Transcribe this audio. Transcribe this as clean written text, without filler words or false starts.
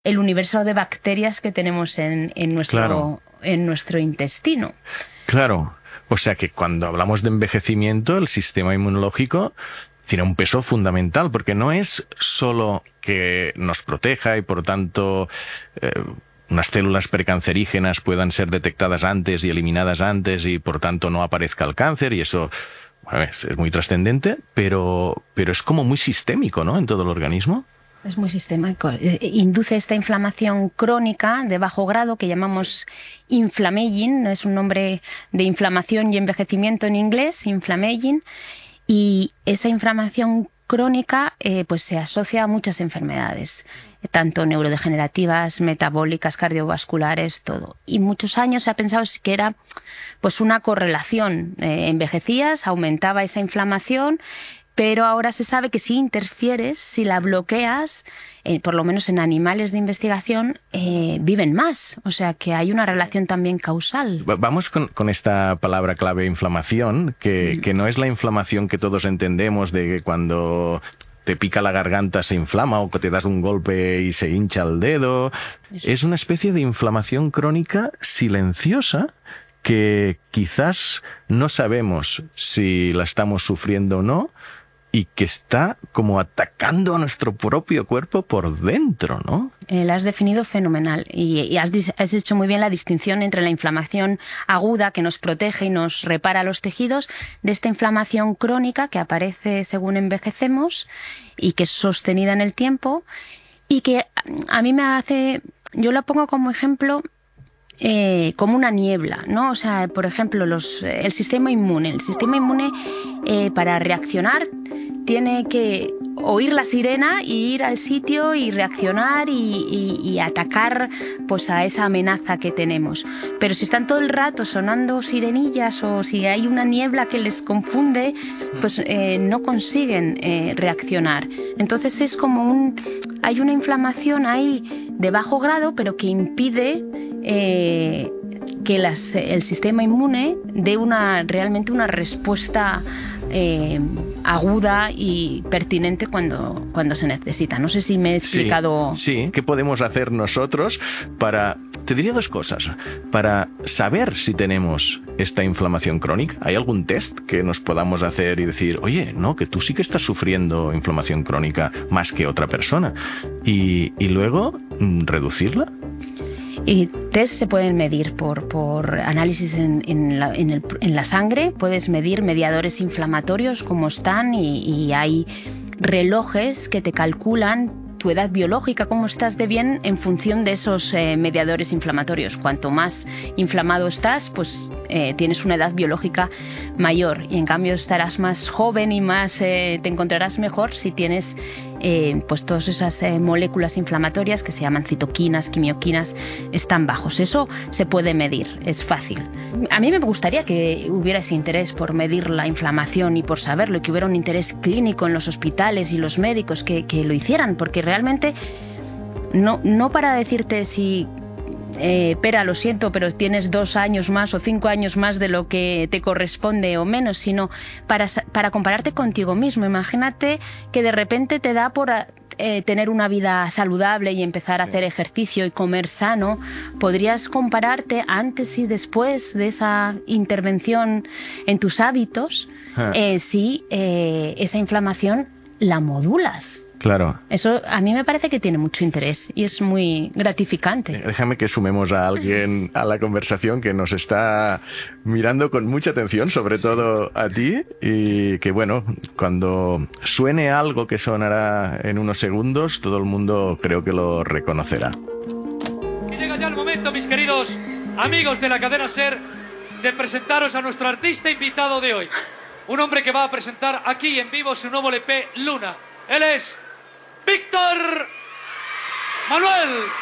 el universo de bacterias que tenemos en Claro, nuestro intestino. claro. O sea que cuando hablamos de envejecimiento, el sistema inmunológico tiene un peso fundamental, porque no es solo que nos proteja y por tanto eh, unas células precancerígenas puedan ser detectadas antes y eliminadas antes y por tanto no aparezca el cáncer, y eso bueno, es muy trascendente, pero es como muy sistémico, ¿no? En todo el organismo. Es muy sistémico. Induce esta inflamación crónica de bajo grado que llamamos inflammaging, es un nombre de inflamación y envejecimiento en inglés, inflammaging, y esa inflamación crónica pues se asocia a muchas enfermedades, tanto neurodegenerativas, metabólicas, cardiovasculares, todo. Y muchos años se ha pensado que era pues una correlación. Envejecías, aumentaba esa inflamación, pero ahora se sabe que si interfieres, si la bloqueas, por lo menos en animales de investigación, viven más. O sea que hay una relación también causal. Vamos con esta palabra clave, inflamación, que no es la inflamación que todos entendemos de que cuando te pica la garganta se inflama o que te das un golpe y se hincha el dedo. Eso. Es una especie de inflamación crónica silenciosa que quizás no sabemos si la estamos sufriendo o no, y que está como atacando a nuestro propio cuerpo por dentro, ¿no? La has definido fenomenal y has hecho muy bien la distinción entre la inflamación aguda que nos protege y nos repara los tejidos, de esta inflamación crónica que aparece según envejecemos y que es sostenida en el tiempo y que a mí me hace, yo la pongo como ejemplo como una niebla, ¿no? O sea, por ejemplo, el sistema inmune. El sistema inmune para reaccionar tiene que oír la sirena y ir al sitio y reaccionar y atacar pues a esa amenaza que tenemos. Pero si están todo el rato sonando sirenillas o si hay una niebla que les confunde, pues no consiguen reaccionar. Entonces es como hay una inflamación ahí de bajo grado, pero que impide que el sistema inmune dé realmente una respuesta aguda y pertinente cuando se necesita. No sé si me he explicado. Sí, ¿qué podemos hacer nosotros para... Te diría dos cosas. Para saber si tenemos esta inflamación crónica, ¿hay algún test que nos podamos hacer y decir, oye, no, que tú sí que estás sufriendo inflamación crónica más que otra persona? Y luego, reducirla. Y test se pueden medir por análisis en la sangre. Puedes medir mediadores inflamatorios, cómo están, y hay relojes que te calculan tu edad biológica, cómo estás de bien en función de esos mediadores inflamatorios. Cuanto más inflamado estás, pues tienes una edad biológica mayor, y en cambio estarás más joven y más te encontrarás mejor si tienes pues todas esas moléculas inflamatorias que se llaman citoquinas, quimioquinas, están bajos. Eso se puede medir, es fácil. A mí me gustaría que hubiera ese interés por medir la inflamación y por saberlo, y que hubiera un interés clínico en los hospitales y los médicos que lo hicieran, porque realmente no para decirte si Pera, lo siento, pero tienes 2 años más o 5 años más de lo que te corresponde o menos, sino para compararte contigo mismo. Imagínate que de repente te da por tener una vida saludable y empezar a hacer ejercicio y comer sano. Podrías compararte antes y después de esa intervención en tus hábitos, si esa inflamación la modulas. Claro. Eso a mí me parece que tiene mucho interés y es muy gratificante. Déjame que sumemos a alguien a la conversación que nos está mirando con mucha atención, sobre todo a ti, y que bueno, cuando suene algo que sonará en unos segundos, todo el mundo creo que lo reconocerá. Y llega ya el momento, mis queridos amigos de la cadena SER, de presentaros a nuestro artista invitado de hoy. Un hombre que va a presentar aquí en vivo su nuevo LP, Luna. Él es Víctor Manuel.